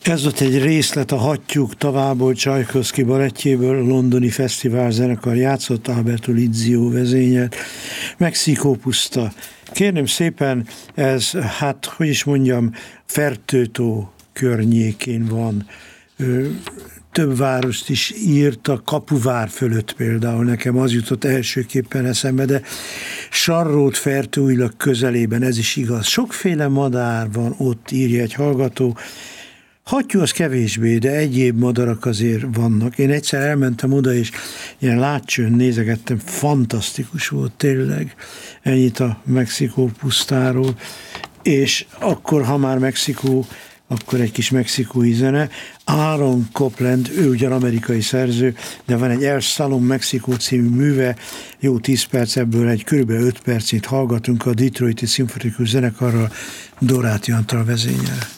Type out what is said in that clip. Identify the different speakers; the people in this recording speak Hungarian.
Speaker 1: Ez volt egy részlet a Hattyúk tavából, Csajkovszky balettjéből, a londoni fesztivál zenekar játszott, Alberto Lizio vezényelt, Mexikó puszta. Kérném szépen, ez, hát, hogy is mondjam, Fertőtó környékén van. Több várost is írt, a Kapuvár fölött például, nekem az jutott elsőképpen eszembe, de Sarrót-Fertőújlag közelében, ez is igaz. Sokféle madár van ott, írja egy hallgató. Hattyú az kevésbé, de egyéb madarak azért vannak. Én egyszer elmentem oda, és ilyen látcsőn nézegettem, fantasztikus volt tényleg. Ennyit a Mexikó pusztáról. És akkor, ha már Mexikó, akkor egy kis mexikói zene. Aaron Copland, ő ugyan amerikai szerző, de van egy El Salón Mexikó című műve, jó 10 perc, ebből egy körülbelül 5 percét hallgatunk a Detroiti Szimfonikus Zenekarral, Dóráti Antal vezényel.